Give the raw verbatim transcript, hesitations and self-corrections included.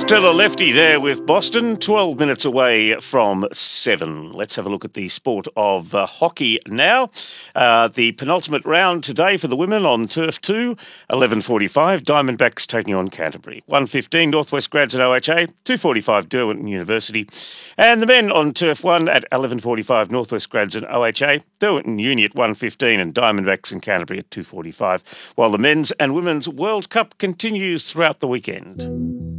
Still a lefty there with Boston, twelve minutes away from seven. Let's have a look at the sport of uh, hockey now. Uh, the penultimate round today for the women on Turf two, eleven forty-five, Diamondbacks taking on Canterbury. one fifteen, Northwest Grads at O H A, two forty-five, Derwent University. And the men on Turf one at eleven forty-five, Northwest Grads and O H A, Derwent Uni at one fifteen and Diamondbacks and Canterbury at two forty-five, while the men's and women's World Cup continues throughout the weekend.